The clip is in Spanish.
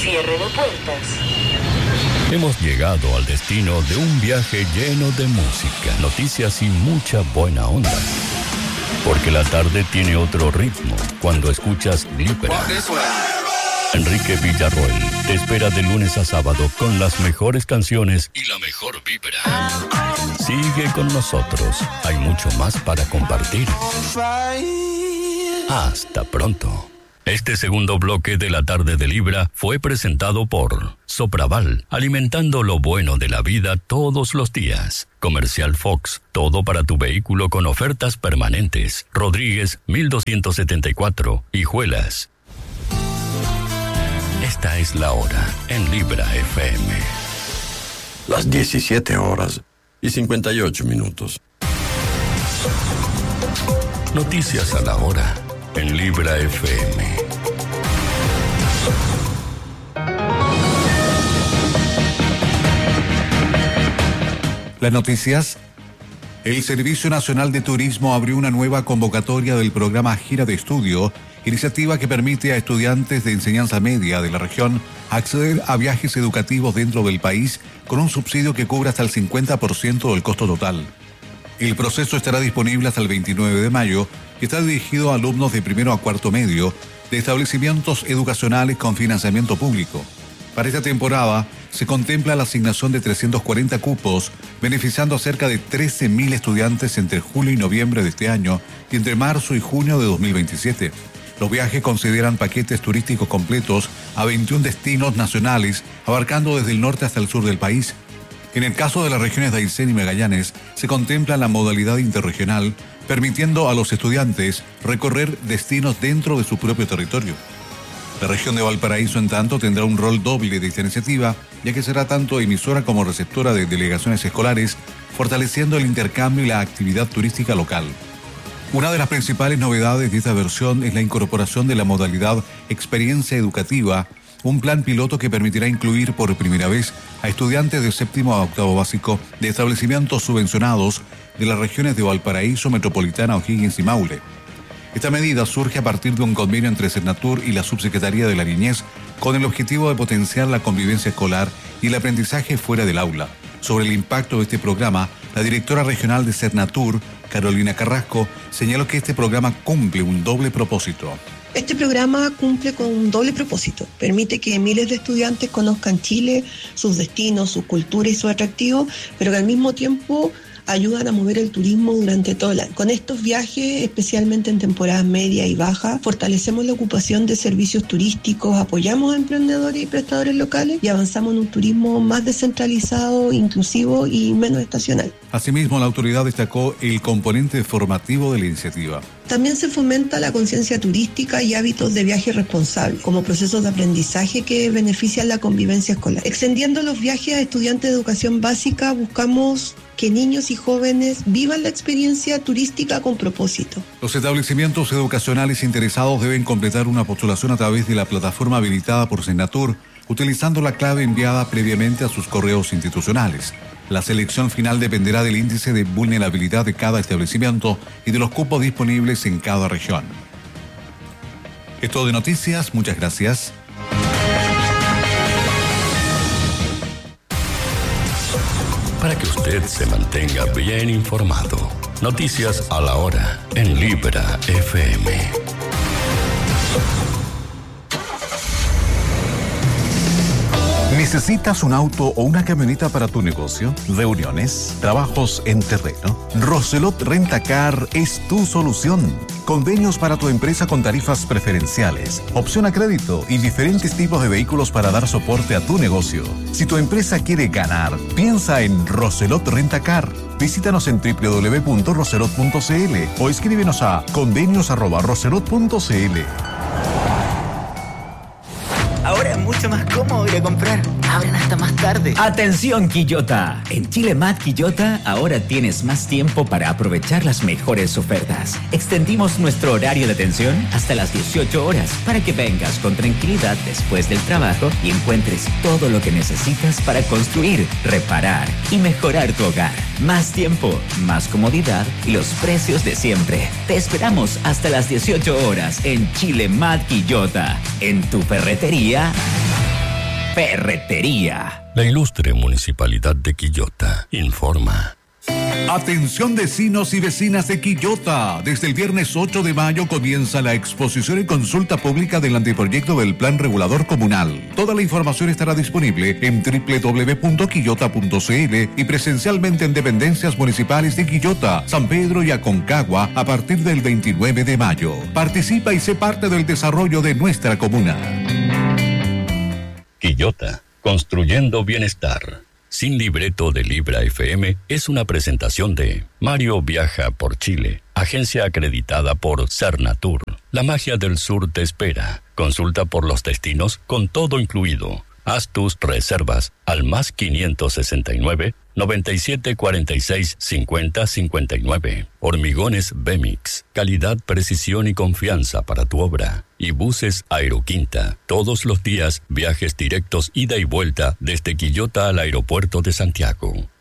Cierre de puertas. Hemos llegado al destino de un viaje lleno de música, noticias y mucha buena onda. Porque la tarde tiene otro ritmo cuando escuchas Libra. Enrique Villarroel te espera de lunes a sábado con las mejores canciones y la mejor vibra. Sigue con nosotros, hay mucho más para compartir. Hasta pronto. Este segundo bloque de la tarde de Libra fue presentado por Sopraval, alimentando lo bueno de la vida todos los días. Comercial Fox, todo para tu vehículo con ofertas permanentes. Rodríguez 1274, Hijuelas. Esta es la hora en Libra FM. Las 17:58. Noticias a la hora en Libra FM. Las noticias. El Servicio Nacional de Turismo abrió una nueva convocatoria del programa Gira de Estudio, iniciativa que permite a estudiantes de enseñanza media de la región acceder a viajes educativos dentro del país con un subsidio que cubra hasta el 50% del costo total. El proceso estará disponible hasta el 29 de mayo y está dirigido a alumnos de primero a cuarto medio de establecimientos educacionales con financiamiento público. Para esta temporada se contempla la asignación de 340 cupos, beneficiando a cerca de 13.000 estudiantes entre julio y noviembre de este año y entre marzo y junio de 2027. Los viajes consideran paquetes turísticos completos a 21 destinos nacionales, abarcando desde el norte hasta el sur del país. En el caso de las regiones de Aysén y Magallanes, se contempla la modalidad interregional, permitiendo a los estudiantes recorrer destinos dentro de su propio territorio. La región de Valparaíso, en tanto, tendrá un rol doble de esta iniciativa, ya que será tanto emisora como receptora de delegaciones escolares, fortaleciendo el intercambio y la actividad turística local. Una de las principales novedades de esta versión es la incorporación de la modalidad Experiencia Educativa, un plan piloto que permitirá incluir por primera vez a estudiantes de séptimo a octavo básico de establecimientos subvencionados de las regiones de Valparaíso, Metropolitana, O'Higgins y Maule. Esta medida surge a partir de un convenio entre Cernatur y la Subsecretaría de la Niñez con el objetivo de potenciar la convivencia escolar y el aprendizaje fuera del aula. Sobre el impacto de este programa, la directora regional de Cernatur, Carolina Carrasco, señaló que este programa cumple un doble propósito. Este programa cumple con un doble propósito. Permite que miles de estudiantes conozcan Chile, sus destinos, su cultura y su atractivo, pero que al mismo tiempo ayudan a mover el turismo durante todo el año. Con estos viajes, especialmente en temporadas media y baja, fortalecemos la ocupación de servicios turísticos, apoyamos a emprendedores y prestadores locales y avanzamos en un turismo más descentralizado, inclusivo y menos estacional. Asimismo, la autoridad destacó el componente formativo de la iniciativa. También se fomenta la conciencia turística y hábitos de viaje responsable, como procesos de aprendizaje que benefician la convivencia escolar. Extendiendo los viajes a estudiantes de educación básica, buscamos que niños y jóvenes vivan la experiencia turística con propósito. Los establecimientos educacionales interesados deben completar una postulación a través de la plataforma habilitada por Cernatur, utilizando la clave enviada previamente a sus correos institucionales. La selección final dependerá del índice de vulnerabilidad de cada establecimiento y de los cupos disponibles en cada región. Es todo de noticias, muchas gracias. Para que usted se mantenga bien informado, noticias a la hora en Libra FM. ¿Necesitas un auto o una camioneta para tu negocio? ¿Reuniones? ¿Trabajos en terreno? Roselot Rentacar es tu solución. Convenios para tu empresa con tarifas preferenciales, opción a crédito y diferentes tipos de vehículos para dar soporte a tu negocio. Si tu empresa quiere ganar, piensa en Roselot Rentacar. Visítanos en www.roselot.cl o escríbenos a convenios@roselot.cl. Ahora es mucho más cómodo ir a comprar. Abren hasta más tarde. ¡Atención, Quillota! En Chile Mart Quillota ahora tienes más tiempo para aprovechar las mejores ofertas. Extendimos nuestro horario de atención hasta las 18 horas para que vengas con tranquilidad después del trabajo y encuentres todo lo que necesitas para construir, reparar y mejorar tu hogar. Más tiempo, más comodidad y los precios de siempre. Te esperamos hasta las 18 horas en Chile Mart Quillota. En tu ferretería Ferretería. La ilustre Municipalidad de Quillota informa. Atención vecinos y vecinas de Quillota. Desde el viernes 8 de mayo comienza la exposición y consulta pública del anteproyecto del Plan Regulador Comunal. Toda la información estará disponible en www.quillota.cl y presencialmente en dependencias municipales de Quillota, San Pedro y Aconcagua a partir del 29 de mayo. Participa y sé parte del desarrollo de nuestra comuna. Quillota, construyendo bienestar. Sin libreto de Libra FM es una presentación de Mario Viaja por Chile, agencia acreditada por Cernatur. La magia del sur te espera. Consulta por los destinos con todo incluido. Haz tus reservas al más 569 97 46 50 59. Hormigones Bemix. Calidad, precisión y confianza para tu obra. Y buses Aeroquinta. Todos los días viajes directos ida y vuelta desde Quillota al aeropuerto de Santiago.